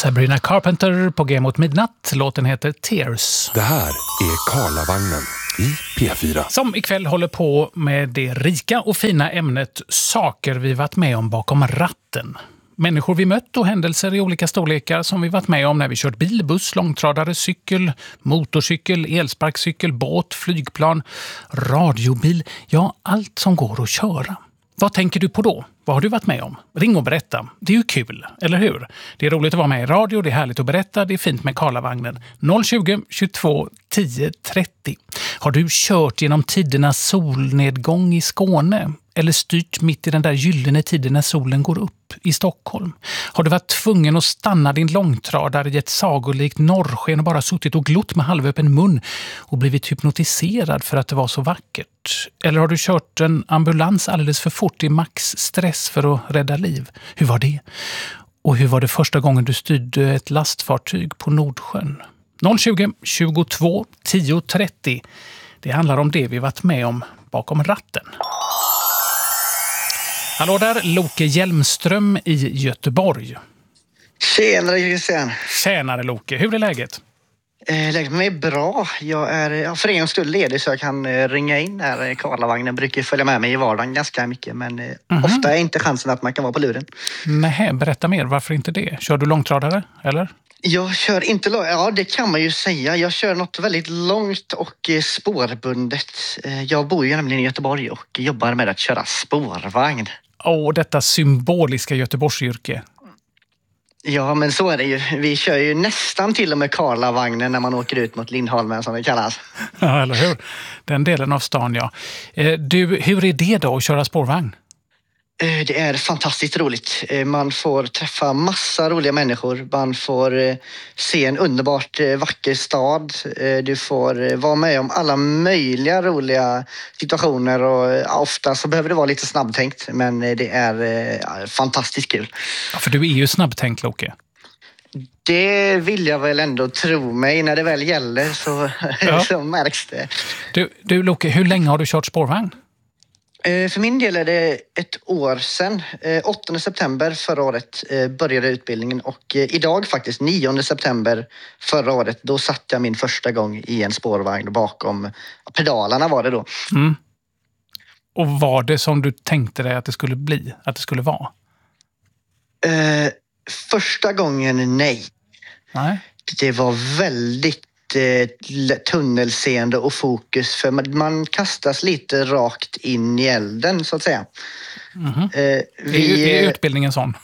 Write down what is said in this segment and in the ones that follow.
Sabrina Carpenter på G mot midnatt. Låten heter Tears. Det här är Karlavagnen i P4. Som ikväll håller på med det rika och fina ämnet saker vi varit med om bakom ratten. Människor vi mött och händelser i olika storlekar som vi varit med om när vi kört bil, buss, långtradare, cykel, motorcykel, elsparkcykel, båt, flygplan, radiobil. Ja, allt som går att köra. Vad tänker du på då? Vad har du varit med om? Ring och berätta. Det är ju kul, eller hur? Det är roligt att vara med i radio, det är härligt att berätta, det är fint med Karlavagnen. 020 22 10 30. Har du kört genom tidernas solnedgång i Skåne? Eller styrt mitt i den där gyllene tiden när solen går upp i Stockholm? Har du varit tvungen att stanna din långtradare i ett sagolikt norrsken och bara suttit och glott med halvöppen mun och blivit hypnotiserad för att det var så vackert? Eller har du kört en ambulans alldeles för fort i maxstress för att rädda liv? Hur var det? Och hur var det första gången du styrde ett lastfartyg på Nordsjön? 020 22 10 30. Det handlar om det vi varit med om bakom ratten. Hallå där, Loke Hjelmström i Göteborg. Tjenare Christian. Tjänare Loke, hur är läget? Läget med mig är bra. Jag är för en gångs skull ledig så jag kan ringa in här. Karlavagnen brukar följa med mig i vardagen ganska mycket, men ofta är inte chansen att man kan vara på luren. Nej, berätta mer, varför inte det? Kör du långtradare, eller? Jag kör inte ja det kan man ju säga. Jag kör något väldigt långt och spårbundet. Jag bor ju nämligen i Göteborg och jobbar med att köra spårvagn. Detta symboliska Göteborgsyrke. Ja, men så är det ju. Vi kör ju nästan till och med Karlavagnen när man åker ut mot Lindholmen som det kallas. Ja, eller hur? Den delen av stan, ja. Du, hur är det då att köra spårvagn? Det är fantastiskt roligt. Man får träffa massa roliga människor. Man får se en underbart vacker stad. Du får vara med om alla möjliga roliga situationer. Och ofta så behöver det vara lite snabbtänkt. Men det är fantastiskt kul. Ja, för du är ju snabbtänkt, Loke. Det vill jag väl ändå tro mig. När det väl gäller så, så märks det. Du Loke, hur länge har du kört spårvagn? För min del är det ett år sedan. 8 september förra året började utbildningen och idag faktiskt 9 september förra året då satt jag min första gång i en spårvagn bakom pedalerna var det då. Mm. Och var det som du tänkte dig att det skulle bli, att det skulle vara? Första gången nej. Det var väldigt tunnelseende och fokus för man kastas lite rakt in i elden så att säga. Är utbildningen sån?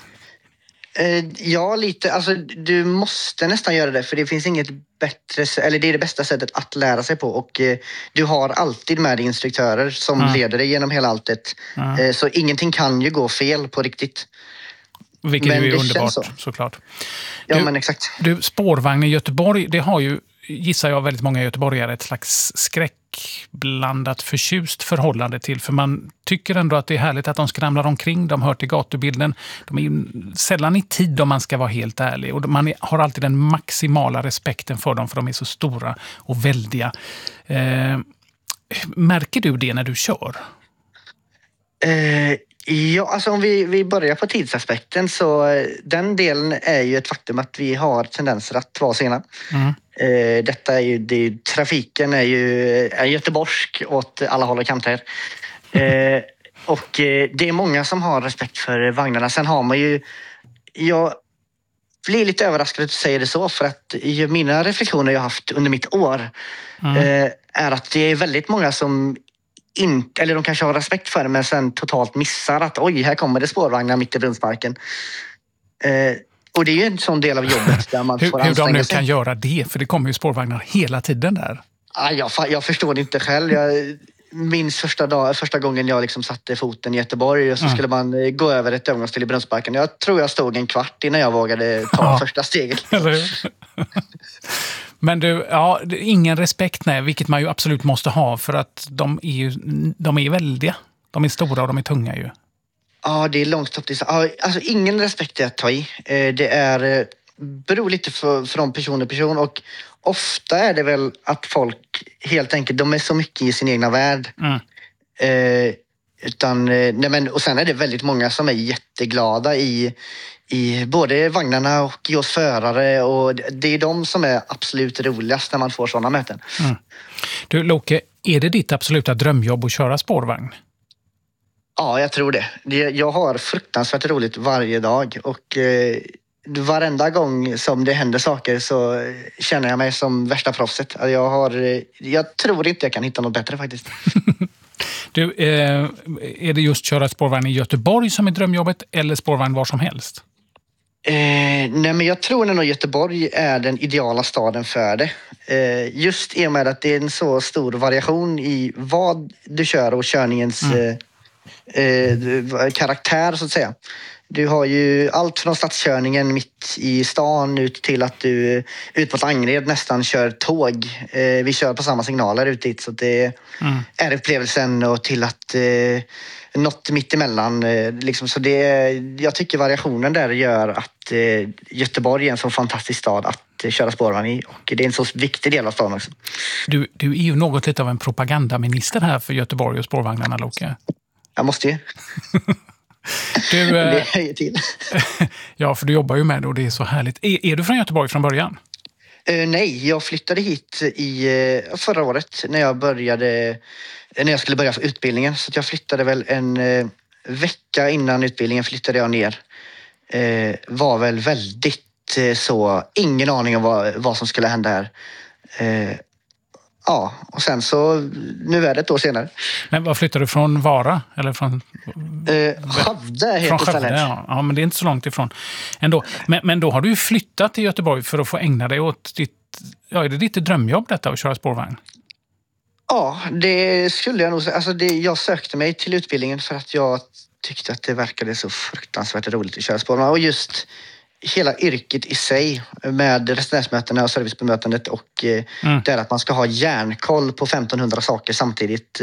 Ja, lite. Alltså, du måste nästan göra det för det finns inget bättre, eller det är det bästa sättet att lära sig på och du har alltid med dig instruktörer som leder dig genom hela alltet. Så ingenting kan ju gå fel på riktigt. Vilket men ju är underbart, såklart. Ja, men exakt. Du, spårvagn i Göteborg, det har ju, gissar jag, väldigt många göteborgare ett slags skräckblandat förtjust förhållande till. För man tycker ändå att det är härligt att de skramlar omkring, de hör till gatubilden. De är ju sällan i tid om man ska vara helt ärlig. Och man har alltid den maximala respekten för dem för de är så stora och väldiga. Märker du det när du kör? Ja, alltså om vi börjar på tidsaspekten så den delen är ju ett faktum att vi har tendenser att vara sena. Detta är ju, trafiken är ju göteborgsk åt alla håll och kanter. Och det är många som har respekt för vagnarna. Sen har man ju, jag blir lite överraskad att du säger det så för att mina reflektioner jag haft under mitt år är att det är väldigt många som inte, eller de kanske har respekt för det men sen totalt missar att oj, här kommer det spårvagnar mitt i Brunnsparken. Och det är ju en sån del av jobbet där man får anstränga sig. Hur de nu kan göra det, för det kommer ju spårvagnar hela tiden där. Jag förstår det inte själv. Jag minns första gången jag liksom satte foten i Göteborg och så skulle man gå över ett övergångsställe i Brunnsparken. Jag tror jag stod en kvart innan jag vågade ta första steget. Men du, ingen respekt, nej, vilket man ju absolut måste ha för att de är väldiga. De är stora och de är tunga ju. Ja, det är långt upp till. Alltså ingen respekt är att ta i. Det beror lite från person till person och ofta är det väl att folk helt enkelt, de är så mycket i sin egna värld. Utan, och sen är det väldigt många som är jätteglada i både vagnarna och i oss förare, och det är de som är absolut roligast när man får sådana möten. Du Loke, är det ditt absoluta drömjobb att köra spårvagn? Ja, jag tror det. Jag har fruktansvärt roligt varje dag, och varenda gång som det händer saker så känner jag mig som värsta proffset. Jag tror inte jag kan hitta något bättre faktiskt. Du, är det just köra spårvagn i Göteborg som är drömjobbet, eller spårvagn var som helst? Nej, men jag tror nog Göteborg är den ideala staden för det. Just i och med att det är en så stor variation i vad du kör och körningens karaktär så att säga. Du har ju allt från stadskörningen mitt i stan ut till att du ut mot Angered nästan kör tåg. Vi kör på samma signaler ut dit, så det är upplevelsen, och till att något mitt emellan. Liksom, så jag tycker variationen där gör att Göteborg är en så fantastisk stad att köra spårvagn i, och det är en så viktig del av staden också. Du är ju något lite av en propagandaminister här för Göteborg och spårvagnarna, Loke. Jag måste ju. Det höjer till. Ja, för du jobbar ju med det och det är så härligt. Är du från Göteborg från början? Nej, jag flyttade hit förra året när jag skulle börja utbildningen. Så jag flyttade väl en vecka innan utbildningen flyttade jag ner. Var väl väldigt så, ingen aning om vad som skulle hända här. Ja, och sen så, nu är det ett år senare. Men vad flyttade du från Vara? Eller från Skövde heter stället. Ja, men det är inte så långt ifrån ändå. Men då har du ju flyttat till Göteborg för att få ägna dig åt är det ditt drömjobb detta att köra spårvagn? Ja, det skulle jag nog säga. Alltså jag sökte mig till utbildningen för att jag tyckte att det verkade så fruktansvärt roligt att köra spårvagn. Och just hela yrket i sig med resenärsmötena och servicebemötandet och det att man ska ha järnkoll på 1500 saker samtidigt.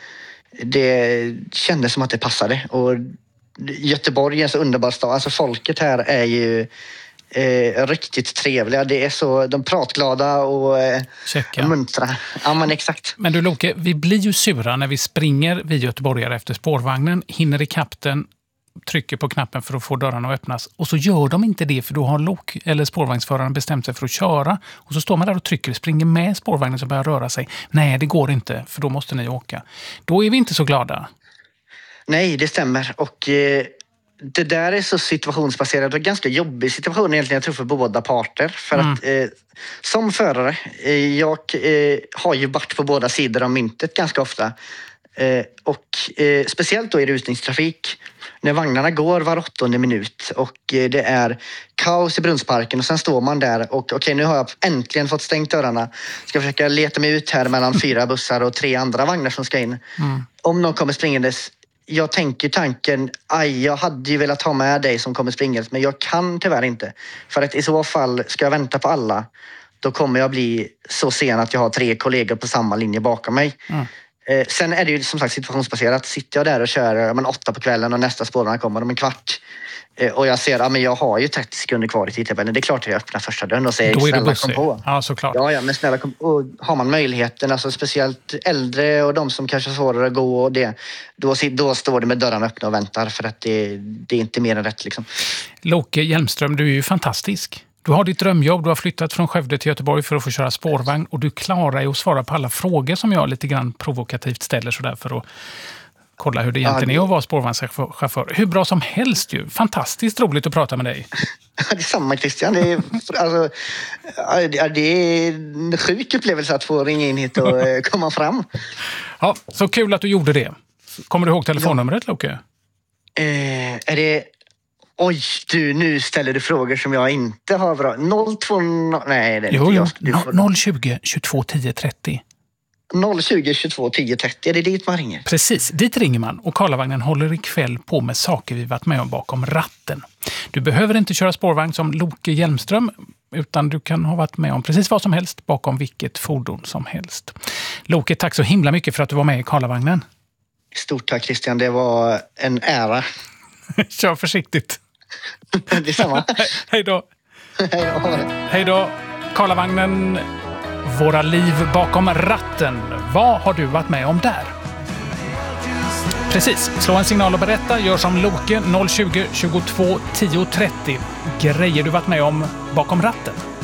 Det kändes som att det passade. Och Göteborg är en så underbar stad. Alltså folket här är ju riktigt trevliga. Det är så, de pratglada och muntra. Ja, men exakt. Men du Loke, vi blir ju sura när vi springer vid göteborgare efter spårvagnen, hinner i kapten, trycker på knappen för att få dörrarna att öppnas, och så gör de inte det för då har spårvagnsföraren bestämt sig för att köra, och så står man där och trycker, springer med spårvagnen som börjar röra sig. Nej, det går inte, för då måste ni åka. Då är vi inte så glada. Nej, det stämmer, och det där är så situationsbaserat och ganska jobbig situation egentligen, jag tror, för båda parter. För att som förare, jag har ju varit på båda sidor av myntet ganska ofta. Och speciellt då i rusningstrafik, när vagnarna går var 8:e minut och det är kaos i Brunnsparken, och sen står man där och okej, nu har jag äntligen fått stängt dörrarna, ska försöka leta mig ut här mellan 4 bussar och 3 andra vagnar som ska in. Om någon kommer springandes, jag tänker tanken, jag hade ju velat ha med dig som kommer springandes, men jag kan tyvärr inte, för att i så fall ska jag vänta på alla, då kommer jag bli så sen att jag har 3 kollegor på samma linje bakom mig. Sen är det ju som sagt situationsbaserat. Sitter jag där och kör 8 på kvällen och nästa spårvagn kommer om en kvart, och jag ser att jag har ju 30 sekunder kvar i tidtabellen, det är klart att jag öppnar första dörren och säger, då är det snälla kom på. Ja, såklart. Ja, men snälla kom. Och har man möjligheten, alltså speciellt äldre och de som kanske är svårare att gå och det, då står det med dörrarna öppna och väntar, för att det är inte mer än rätt liksom. Loke Hjelmström, du är ju fantastisk. Du har ditt drömjobb, du har flyttat från Skövde till Göteborg för att få köra spårvagn, och du klarar dig att svara på alla frågor som jag lite grann provokativt ställer sådär för att kolla hur det egentligen är att vara spårvagnschaufför. Hur bra som helst ju. Fantastiskt roligt att prata med dig. Det är samma, Christian. Det är en sjuk upplevelse att få ringa in hit och komma fram. Ja, så kul att du gjorde det. Kommer du ihåg telefonnumret, Loke? Är det... Oj, nu ställer du frågor som jag inte har bra. 020... Nej, det är inte jag. 020 22 10 30. 020 22 10 30, är det dit man ringer? Precis, dit ringer man, och Karlavagnen håller ikväll på med saker vi varit med om bakom ratten. Du behöver inte köra spårvagn som Loke Hjelmström, utan du kan ha varit med om precis vad som helst bakom vilket fordon som helst. Loke, tack så himla mycket för att du var med i Karlavagnen. Stort tack, Christian, det var en ära. Kör försiktigt. Det är samma. Hej då. Hej då. Karlavagnen, våra liv bakom ratten. Vad har du varit med om där? Precis. Slå en signal och berätta. Gör som Loke 020 22 10 30. Grejer du varit med om bakom ratten.